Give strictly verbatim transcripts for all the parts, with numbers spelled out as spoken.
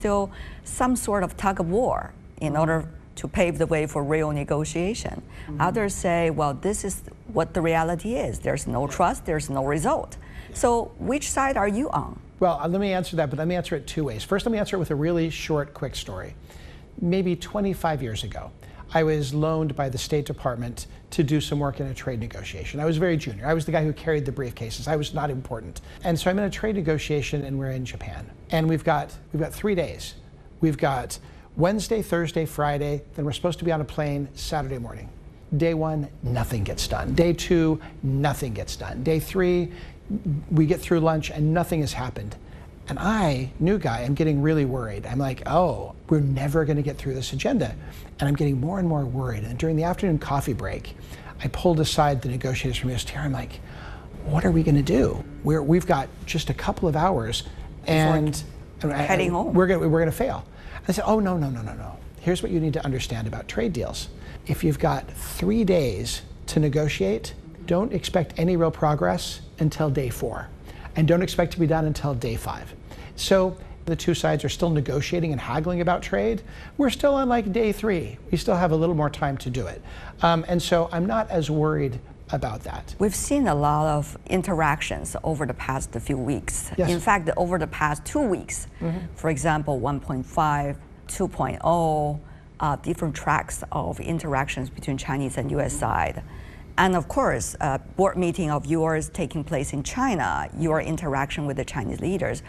Still some sort of tug of war in order to pave the way for real negotiation. Mm-hmm. Others say, well, this is what the reality is. There's no trust, there's no result. So which side are you on? Well, uh, let me answer that, but let me answer it two ways. First, let me answer it with a really short, quick story. Maybe twenty-five years ago, I was loaned by the State Department to do some work in a trade negotiation. I was very junior. I was the guy who carried the briefcases. I was not important. And so I'm in a trade negotiation and we're in Japan. And we've got, we've got three days. We've got Wednesday, Thursday, Friday, then we're supposed to be on a plane Saturday morning. Day one, nothing gets done. Day two, nothing gets done. Day three, we get through lunch and nothing has happened. And I, new guy, I'm getting really worried. I'm like, oh, we're never gonna get through this agenda. And I'm getting more and more worried. And during the afternoon coffee break, I pulled aside the negotiators from U S T R. I'm like, what are we gonna do? We're, we've got just a couple of hours and heading I, home. We're gonna, we're gonna fail. I said, oh, no, no, no, no, no. Here's what you need to understand about trade deals. If you've got three days to negotiate, don't expect any real progress until day four. And don't expect to be done until day five. So the two sides are still negotiating and haggling about trade. We're still on like day three. We still have a little more time to do it. Um, and so I'm not as worried about that. We've seen a lot of interactions over the past few weeks. Yes. In fact, over the past two weeks, mm-hmm. for example, one point five, two point oh, uh, different tracks of interactions between Chinese and U S side. And of course, a board meeting of yours taking place in China, your interaction with the Chinese leaders.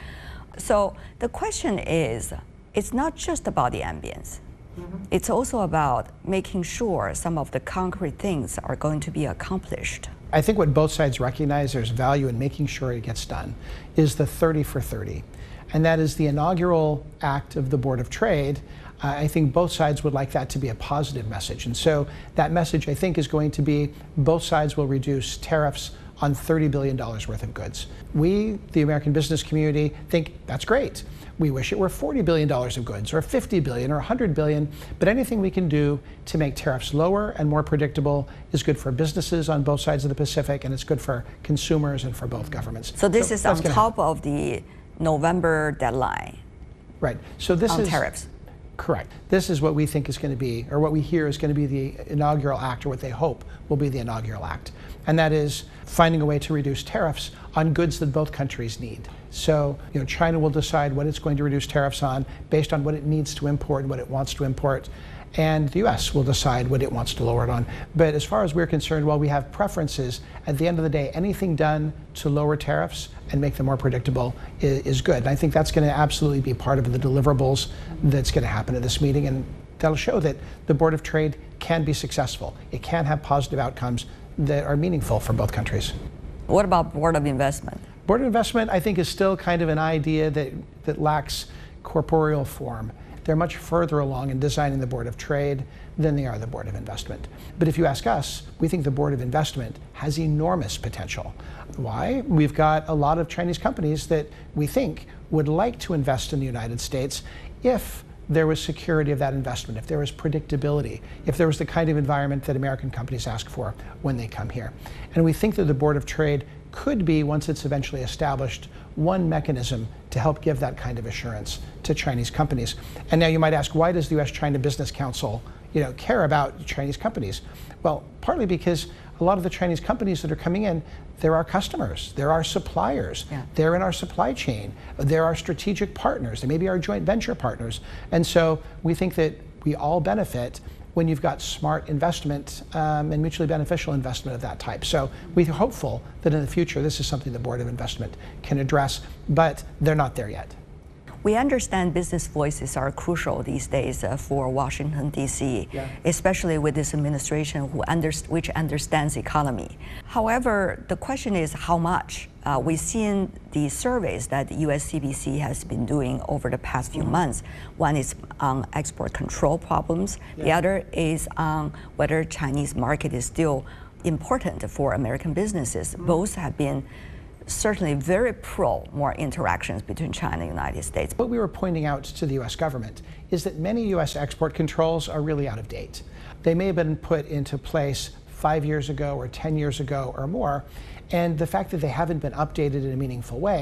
So the question is, it's not just about the ambience. Mm-hmm. It's also about making sure some of the concrete things are going to be accomplished. I think what both sides recognize there's value in making sure it gets done is the thirty for thirty. And that is the inaugural act of the Board of Trade. Uh, I think both sides would like that to be a positive message. And so that message, I think, is going to be both sides will reduce tariffs on thirty billion dollars worth of goods. We, the American business community, think that's great. We wish it were forty billion dollars of goods, or fifty billion dollars, or one hundred billion dollars, but anything we can do to make tariffs lower and more predictable is good for businesses on both sides of the Pacific, and it's good for consumers and for both governments. So this so is on top happen. of the November deadline. Right. So this on is tariffs. Correct. This is what we think is going to be, or what we hear is going to be the inaugural act, or what they hope will be the inaugural act. And that is finding a way to reduce tariffs on goods that both countries need. So, you know, China will decide what it's going to reduce tariffs on based on what it needs to import and what it wants to import. And the U S will decide what it wants to lower it on. But as far as we're concerned, while we have preferences, at the end of the day, anything done to lower tariffs and make them more predictable is, is good. And I think that's going to absolutely be part of the deliverables that's going to happen at this meeting. And that'll show that the Board of Trade can be successful. It can have positive outcomes that are meaningful for both countries. What about Board of Investment? Board of Investment, I think, is still kind of an idea that, that lacks corporeal form. They're much further along in designing the Board of Trade than they are the Board of Investment. But if you ask us, we think the Board of Investment has enormous potential. Why? We've got a lot of Chinese companies that we think would like to invest in the United States if there was security of that investment, if there was predictability, if there was the kind of environment that American companies ask for when they come here. And we think that the Board of Trade could be, once it's eventually established, one mechanism to help give that kind of assurance to Chinese companies. And now you might ask, why does the U S China Business Council, you know, care about Chinese companies? Well, partly because a lot of the Chinese companies that are coming in, they're our customers, they're our suppliers, yeah. They're in our supply chain, they're our strategic partners, they may be our joint venture partners. And so we think that we all benefit when you've got smart investment um, and mutually beneficial investment of that type. So we're hopeful that in the future this is something the Board of Investment can address, but they're not there yet. We understand business voices are crucial these days uh, for Washington, D C, yeah. especially with this administration who under, which understands economy. However, the question is how much? Uh, we've seen the surveys that the U S C B C has been doing over the past few mm-hmm. months. One is on export control problems. Yeah. The other is on whether Chinese market is still important for American businesses. Mm-hmm. Both have been certainly very pro more interactions between China and the United States. What we were pointing out to the U S government is that many U S export controls are really out of date. They may have been put into place five years ago or ten years ago or more, and the fact that they haven't been updated in a meaningful way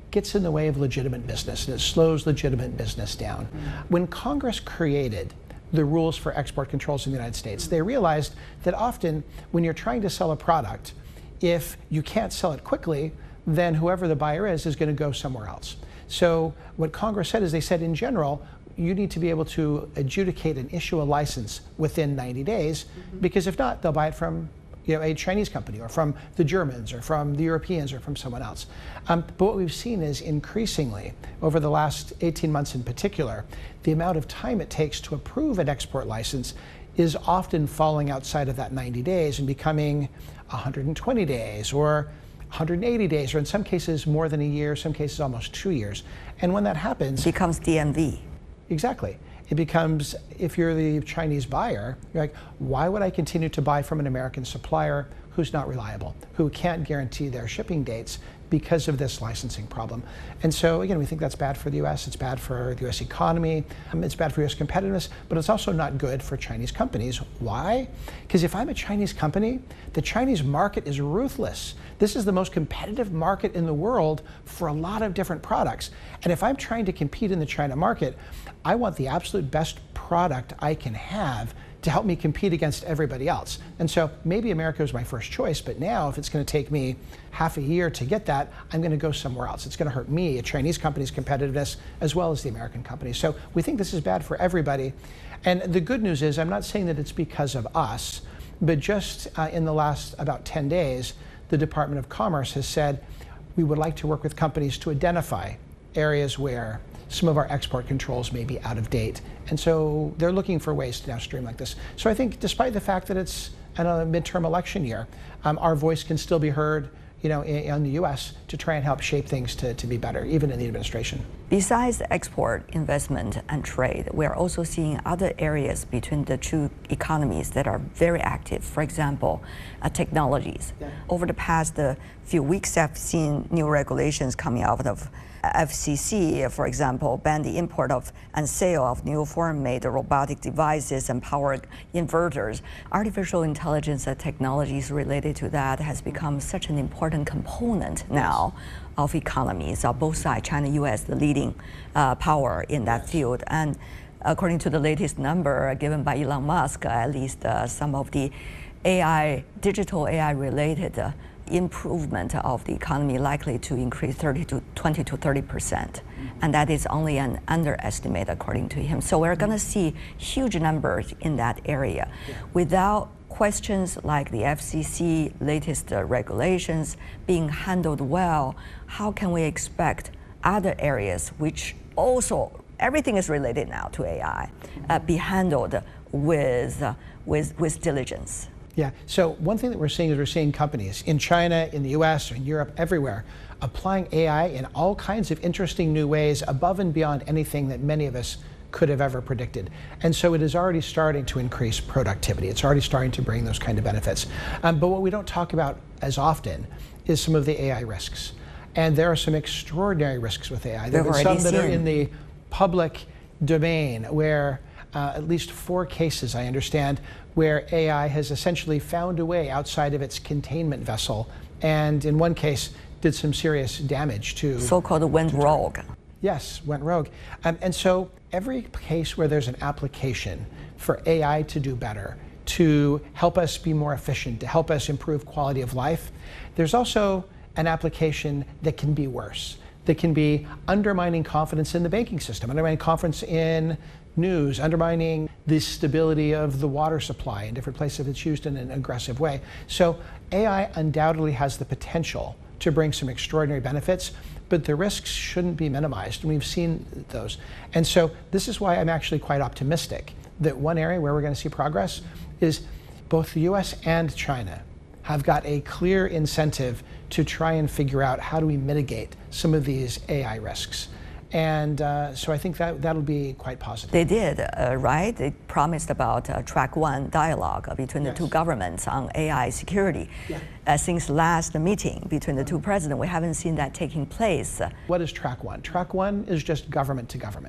gets in the way of legitimate business, and it slows legitimate business down. Mm-hmm. When Congress created the rules for export controls in the United States, they realized that often when you're trying to sell a product, if you can't sell it quickly, then whoever the buyer is is going to go somewhere else. So what Congress said is they said in general, you need to be able to adjudicate and issue a license within ninety days, mm-hmm. because if not, they'll buy it from you know, a Chinese company or from the Germans or from the Europeans or from someone else. Um, but what we've seen is increasingly, over the last eighteen months in particular, the amount of time it takes to approve an export license is often falling outside of that ninety days and becoming one hundred twenty days or one hundred eighty days, or in some cases more than a year, some cases almost two years. And when that happens, it becomes D M V. Exactly. It becomes, if you're the Chinese buyer, you're like, why would I continue to buy from an American supplier who's not reliable, who can't guarantee their shipping dates because of this licensing problem? And so again, we think that's bad for the U S, it's bad for the U S economy, um, it's bad for U S competitiveness, but it's also not good for Chinese companies. Why? Because if I'm a Chinese company, the Chinese market is ruthless. This is the most competitive market in the world for a lot of different products. And if I'm trying to compete in the China market, I want the absolute best product I can have to help me compete against everybody else. And so maybe America was my first choice, but now if it's going to take me half a year to get that, I'm going to go somewhere else. It's going to hurt me, a Chinese company's competitiveness, as well as the American company. So we think this is bad for everybody. And the good news is, I'm not saying that it's because of us, but just uh, in the last about ten days, the Department of Commerce has said, we would like to work with companies to identify areas where some of our export controls may be out of date. And so they're looking for ways to now streamline this. So I think despite the fact that it's a midterm election year, um, our voice can still be heard you know, in, in the U S to try and help shape things to, to be better, even in the administration. Besides export, investment, and trade, we are also seeing other areas between the two economies that are very active. For example, uh, technologies. Yeah. Over the past uh, few weeks, I've seen new regulations coming out of F C C, for example, ban the import of and sale of new foreign-made robotic devices and power inverters. Artificial intelligence and technologies related to that has become such an important component now of economies of both sides. China, U S, the leading uh, power in that field. And according to the latest number given by Elon Musk, at least uh, some of the A I, digital A I related uh, improvement of the economy likely to increase thirty to twenty to thirty percent, mm-hmm. and that is only an underestimate according to him. So we're going to see huge numbers in that area. Yeah. Without questions like the F C C latest uh, regulations being handled well, how can we expect other areas which also everything is related now to A I uh, be handled with uh, with with diligence? Yeah, so one thing that we're seeing is we're seeing companies in China, in the U S, or in Europe, everywhere, applying A I in all kinds of interesting new ways above and beyond anything that many of us could have ever predicted. And so it is already starting to increase productivity. It's already starting to bring those kind of benefits. Um, but what we don't talk about as often is some of the A I risks. And there are some extraordinary risks with A I. There are some that are in the public domain where uh, at least four cases, I understand, where A I has essentially found a way outside of its containment vessel, and in one case did some serious damage to... So-called went rogue. Yes, went rogue. Um, and so every case where there's an application for A I to do better, to help us be more efficient, to help us improve quality of life, there's also an application that can be worse, that can be undermining confidence in the banking system, undermining confidence in news, undermining the stability of the water supply in different places if it's used in an aggressive way. So A I undoubtedly has the potential to bring some extraordinary benefits, but the risks shouldn't be minimized, and we've seen those. And so this is why I'm actually quite optimistic that one area where we're going to see progress is both the U S and China have got a clear incentive to try and figure out how do we mitigate some of these A I risks. And uh, so I think that that'll be quite positive. They did, uh, right? They promised about uh, track one dialogue between the yes. two governments on A I security. Yeah. Uh, since last meeting between the two presidents, we haven't seen that taking place. What is track one? Track one is just government to government.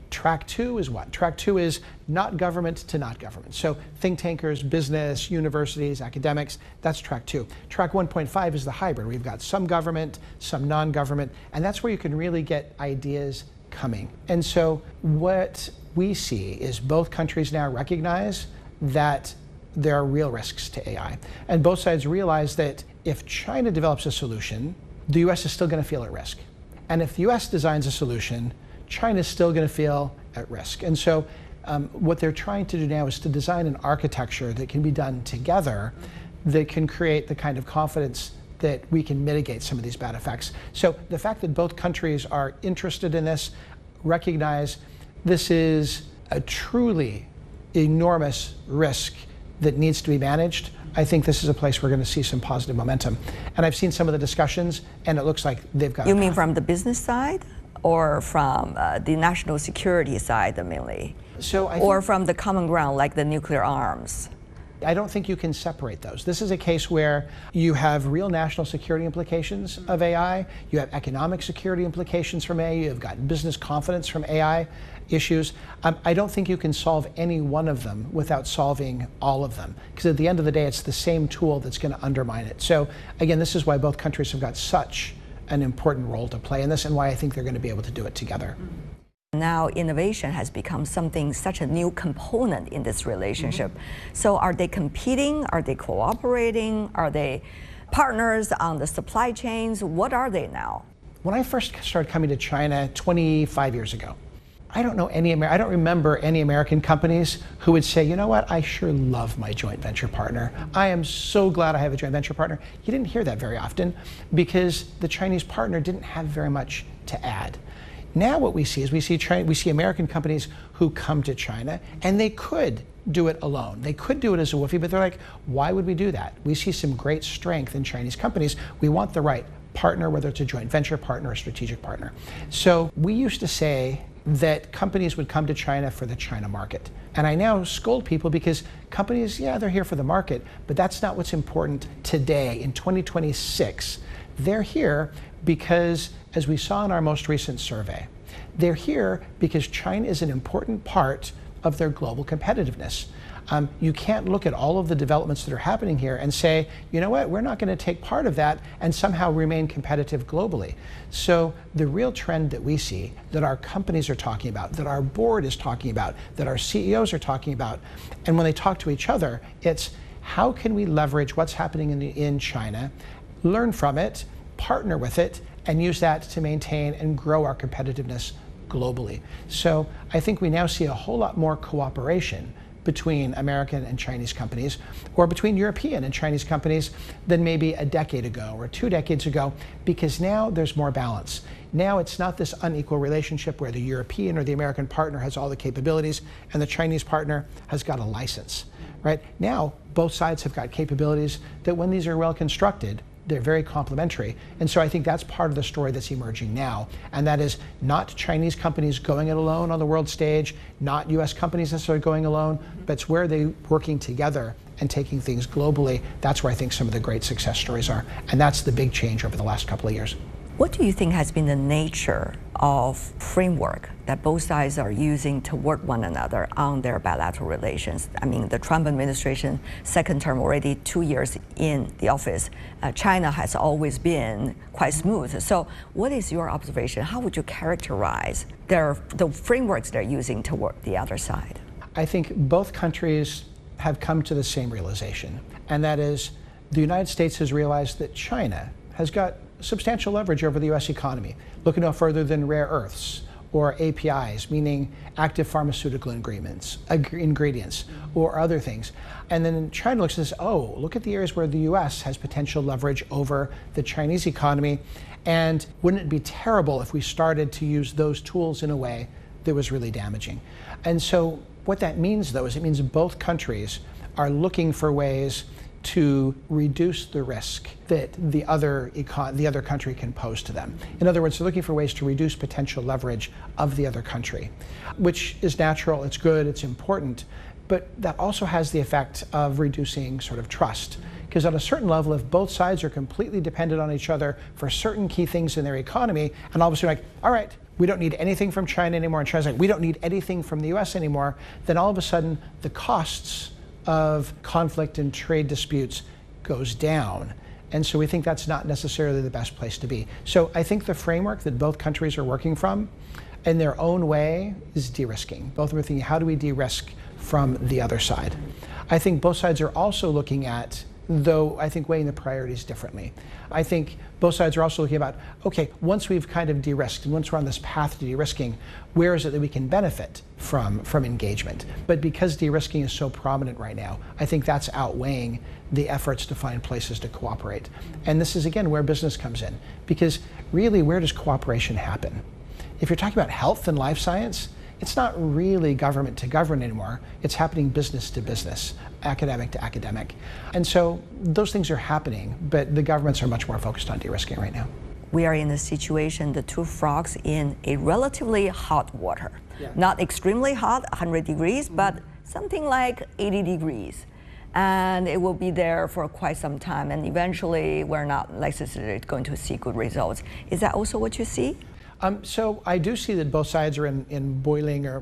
Track two is what? Track two is not government to not government. So think tankers, business, universities, academics, that's track two. Track one point five is the hybrid. We've got some government, some non-government, and that's where you can really get ideas coming. And so what we see is both countries now recognize that there are real risks to A I. And both sides realize that if China develops a solution, the U S is still going to feel at risk. And if the U S designs a solution, China's still going to feel at risk. And so um, what they're trying to do now is to design an architecture that can be done together that can create the kind of confidence that we can mitigate some of these bad effects. So the fact that both countries are interested in this, recognize this is a truly enormous risk that needs to be managed, I think this is a place we're going to see some positive momentum. And I've seen some of the discussions, and it looks like they've got. You mean from the business side, or from uh, the national security side mainly? So I or from the common ground, like the nuclear arms? I don't think you can separate those. This is a case where you have real national security implications of A I, you have economic security implications from A I, you've got business confidence from A I issues. Um, I don't think you can solve any one of them without solving all of them, because at the end of the day, it's the same tool that's going to undermine it. So again, this is why both countries have got such an important role to play in this, and why I think they're going to be able to do it together. Now innovation has become something, such a new component in this relationship. Mm-hmm. So are they competing? Are they cooperating? Are they partners on the supply chains? What are they now? When I first started coming to China twenty-five years ago, I don't know any, Amer- I don't remember any American companies who would say, you know what, I sure love my joint venture partner. I am so glad I have a joint venture partner. You didn't hear that very often because the Chinese partner didn't have very much to add. Now what we see is we see China, we see American companies who come to China, and they could do it alone. They could do it as a woofie, but they're like, why would we do that? We see some great strength in Chinese companies. We want the right partner, whether it's a joint venture partner or a strategic partner. So we used to say that companies would come to China for the China market. And I now scold people because companies, yeah, they're here for the market, but that's not what's important today in twenty twenty-six. They're here because, as we saw in our most recent survey, they're here because China is an important part of their global competitiveness. Um, you can't look at all of the developments that are happening here and say, you know what, we're not going to take part of that and somehow remain competitive globally. So the real trend that we see, that our companies are talking about, that our board is talking about, that our C E Os are talking about, and when they talk to each other, it's how can we leverage what's happening in, the, in China, learn from it, partner with it, and use that to maintain and grow our competitiveness globally. So I think we now see a whole lot more cooperation between American and Chinese companies, or between European and Chinese companies, than maybe a decade ago or two decades ago, because now there's more balance. Now it's not this unequal relationship where the European or the American partner has all the capabilities and the Chinese partner has got a license, right? Now both sides have got capabilities that, when these are well constructed, they're very complementary. And so I think that's part of the story that's emerging now. And that is not Chinese companies going it alone on the world stage, not U S companies necessarily going alone, but it's where they're working together and taking things globally. That's where I think some of the great success stories are. And that's the big change over the last couple of years. What do you think has been the nature of framework that both sides are using to work one another on their bilateral relations? I mean, the Trump administration, second term, already two years in the office, uh, China has always been quite smooth. So what is your observation? How would you characterize their, the frameworks they're using to work the other side? I think both countries have come to the same realization, and that is the United States has realized that China has got substantial leverage over the U S economy. Look no further than rare earths, or A P Is, meaning active pharmaceutical ingredients, ingredients, or other things. And then China looks and says, oh, look at the areas where the U S has potential leverage over the Chinese economy, and wouldn't it be terrible if we started to use those tools in a way that was really damaging? And so what that means, though, is it means both countries are looking for ways to reduce the risk that the other econ- the other country can pose to them. In other words, they're looking for ways to reduce potential leverage of the other country, which is natural, it's good, it's important, but that also has the effect of reducing sort of trust. Because at a certain level, if both sides are completely dependent on each other for certain key things in their economy, and all of a sudden like, all right, we don't need anything from China anymore, and China's like, we don't need anything from the U S anymore, then all of a sudden the costs of conflict and trade disputes goes down. And so we think that's not necessarily the best place to be. So I think the framework that both countries are working from in their own way is de-risking. Both are thinking, how do we de-risk from the other side? I think both sides are also looking at, though I think weighing the priorities differently. I think both sides are also looking about, okay, once we've kind of de-risked and once we're on this path to de-risking, where is it that we can benefit from, from engagement? But because de-risking is so prominent right now, I think that's outweighing the efforts to find places to cooperate. And this is again where business comes in, because really, where does cooperation happen? If you're talking about health and life science, it's not really government to government anymore. It's happening business to business, academic to academic. And so those things are happening, but the governments are much more focused on de-risking right now. We are in a situation, the two frogs in a relatively hot water. Yeah. Not extremely hot, one hundred degrees, mm-hmm. but something like eighty degrees. And it will be there for quite some time, and eventually we're not necessarily going to see good results. Is that also what you see? Um, so I do see that both sides are in, in boiling or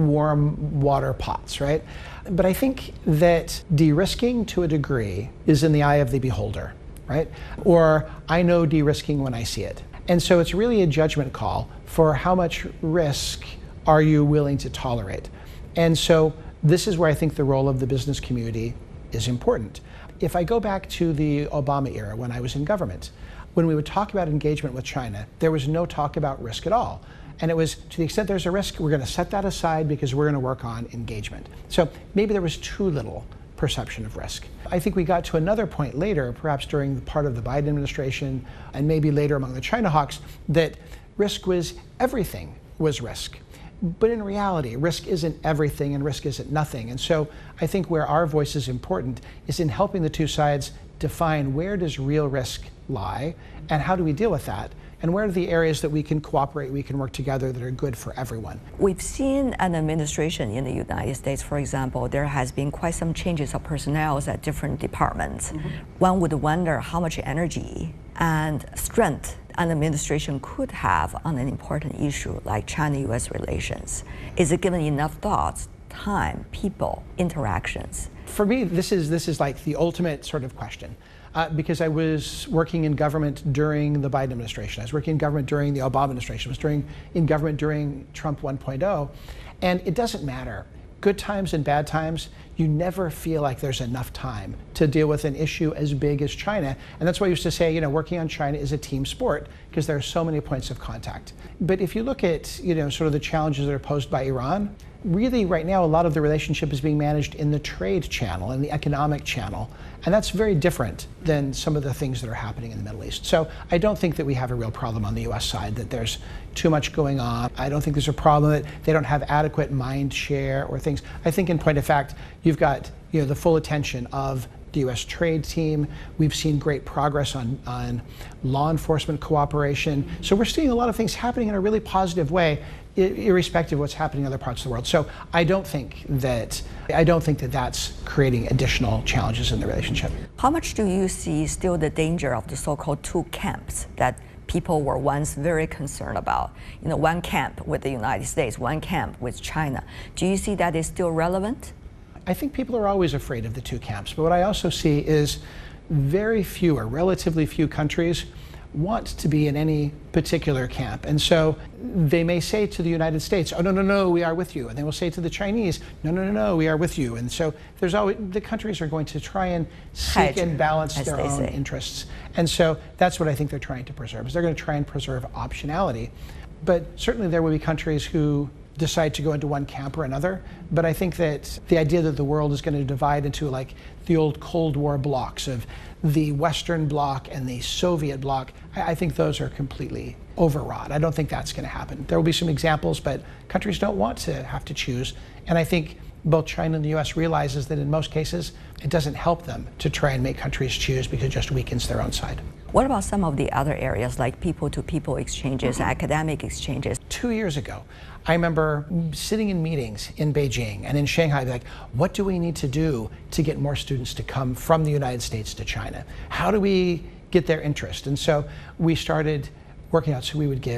warm water pots, right? But I think that de-risking to a degree is in the eye of the beholder, right? Or I know de-risking when I see it. And so it's really a judgment call for how much risk are you willing to tolerate. And so this is where I think the role of the business community is important. If I go back to the Obama era when I was in government, when we would talk about engagement with China, there was no talk about risk at all. And it was, to the extent there's a risk, we're going to set that aside because we're going to work on engagement. So maybe there was too little perception of risk. I think we got to another point later, perhaps during the part of the Biden administration, and maybe later among the China hawks, that risk was everything was risk. But in reality, risk isn't everything and risk isn't nothing. And so I think where our voice is important is in helping the two sides define where does real risk lie and how do we deal with that, and where are the areas that we can cooperate, we can work together that are good for everyone. We've seen an administration in the United States, for example, there has been quite some changes of personnel at different departments. Mm-hmm. One would wonder how much energy and strength an administration could have on an important issue like China-U S relations. Is it given enough thoughts, time, people, interactions? For me, this is, this is like the ultimate sort of question. Uh, because I was working in government during the Biden administration. I was working in government during the Obama administration. I was during, in government during Trump one point oh. And it doesn't matter. Good times and bad times, you never feel like there's enough time to deal with an issue as big as China. And that's why I used to say, you know, working on China is a team sport because there are so many points of contact. But if you look at, you know, sort of the challenges that are posed by Iran, really right now a lot of the relationship is being managed in the trade channel and the economic channel. And that's very different than some of the things that are happening in the Middle East. So I don't think that we have a real problem on the U S side, that there's too much going on. I don't think there's a problem that they don't have adequate mind share or things. I think in point of fact, you've got, you know, the full attention of the U S trade team. We've seen great progress on, on law enforcement cooperation. So we're seeing a lot of things happening in a really positive way, irrespective of what's happening in other parts of the world. So I don't think that I don't think that that's creating additional challenges in the relationship. How much do you see still the danger of the so-called two camps that people were once very concerned about? You know, one camp with the United States, one camp with China. Do you see that is still relevant? I think people are always afraid of the two camps, but what I also see is very few, or relatively few countries want to be in any particular camp. And so they may say to the United States, oh, no, no, no, we are with you. And they will say to the Chinese, no, no, no, no, we are with you. And so there's always, the countries are going to try and seek Hedge, and balance their own say. interests. And so that's what I think they're trying to preserve, is they're going to try and preserve optionality. But certainly there will be countries who decide to go into one camp or another. But I think that the idea that the world is going to divide into like the old Cold War blocks of the Western bloc and the Soviet bloc, I, I think those are completely overwrought. I don't think that's going to happen. There will be some examples, but countries don't want to have to choose. And I think both China and the U S realizes that in most cases, it doesn't help them to try and make countries choose because it just weakens their own side. What about some of the other areas like people-to-people exchanges, mm-hmm. academic exchanges? Two years ago, I remember sitting in meetings in Beijing and in Shanghai, like, what do we need to do to get more students to come from the United States to China? How do we get their interest? And so we started working out, so we would give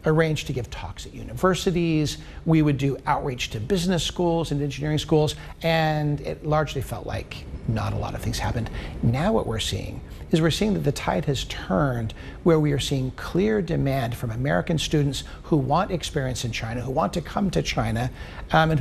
arrange to give talks at universities. We would do outreach to business schools and engineering schools, and it largely felt like not a lot of things happened. Now what we're seeing is we're seeing that the tide has turned, where we are seeing clear demand from American students who want experience in China, who want to come to China, um, and